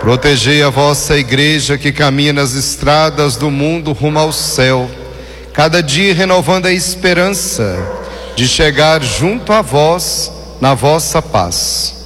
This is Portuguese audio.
Protegei a vossa igreja que caminha nas estradas do mundo rumo ao céu, cada dia renovando a esperança de chegar junto a vós na vossa paz.